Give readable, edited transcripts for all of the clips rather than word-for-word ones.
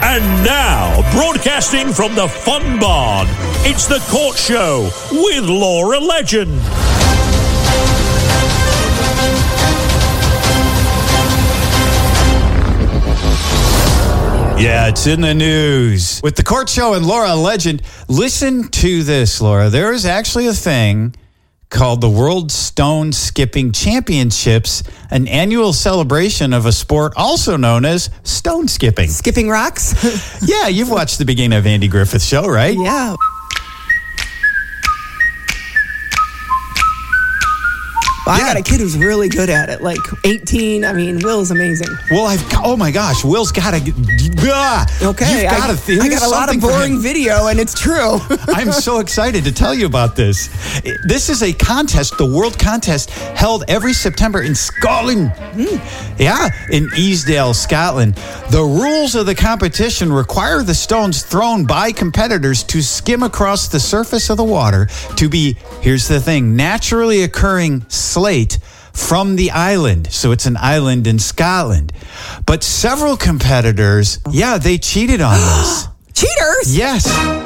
And now, broadcasting from the Fun Barn, it's The Court Show with Laura Legend. Yeah, it's in the news. With The Court Show and Laura Legend, listen to this, Laura. There is actually a thing called the World Stone Skipping Championships, an annual celebration of a sport also known as stone skipping. Skipping rocks? Yeah, you've watched the beginning of Andy Griffith's show, right? Yeah. Well, I got a kid who's really good at it, like 18. I mean, Will's amazing. Well, oh my gosh, Will's got to. Okay, I got a lot of boring video, and it's true. I'm so excited to tell you about this. This is a contest, the world contest, held every September in Scotland. Yeah, in Easdale, Scotland. The rules of the competition require the stones thrown by competitors to skim across the surface of the water to be, here's the thing, naturally occurring slate from the island. So it's an island in Scotland. But several competitors, they cheated on this. Cheaters? Yes.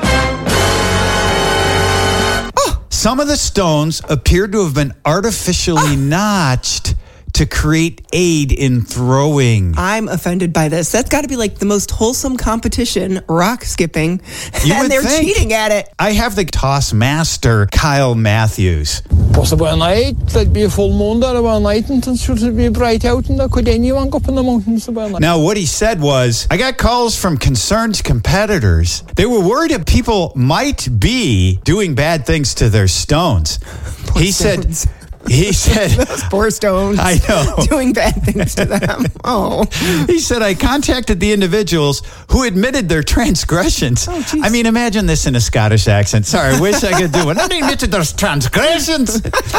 Some of the stones appeared to have been artificially notched to create aid in throwing. I'm offended by this. That's got to be like the most wholesome competition, rock skipping, and they're cheating at it. I have the toss master, Kyle Matthews. Was about a night, there'd be a full moon there about night, and it should be bright out, and there could anyone go up in the mountains about night. Now, what he said was, I got calls from concerned competitors. They were worried that people might be doing bad things to their stones. He said, those poor stones. I know. Doing bad things to them. Oh. He said, I contacted the individuals who admitted their transgressions. Oh, geez. I mean, imagine this in a Scottish accent. Sorry, I wish I could do it. They admitted their transgressions.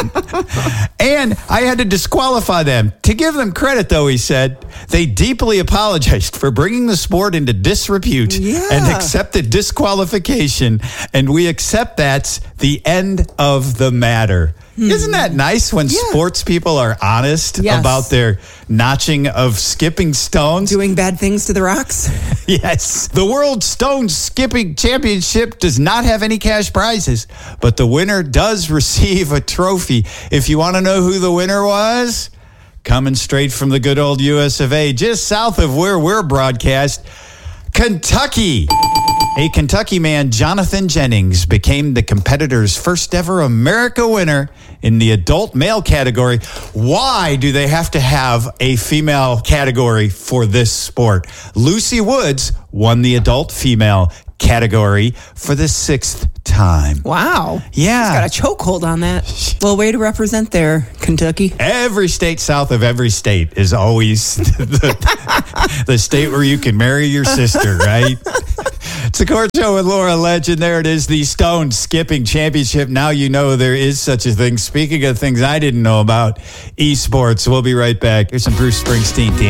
And I had to disqualify them. To give them credit, though, he said, they deeply apologized for bringing the sport into disrepute and accepted disqualification. And we accept that's the end of the matter. Isn't that nice when sports people are honest about their notching of skipping stones? Doing bad things to the rocks? Yes. The World Stone Skipping Championship does not have any cash prizes, but the winner does receive a trophy. If you want to know who the winner was, coming straight from the good old US of A, just south of where we're broadcast, Kentucky. A Kentucky man, Jonathan Jennings, became the competitor's first ever America winner in the adult male category. Why do they have to have a female category for this sport? Lucy Woods won the adult female category for the 6th time. Wow. Yeah. She's got a chokehold on that. Well, way to represent there, Kentucky. Every state south of every state is always the state where you can marry your sister, right? It's the Court Show with Laura Legend. There it is, the Stone Skipping Championship. Now you know there is such a thing. Speaking of things I didn't know about, esports. We'll be right back. Here's some Bruce Springsteen.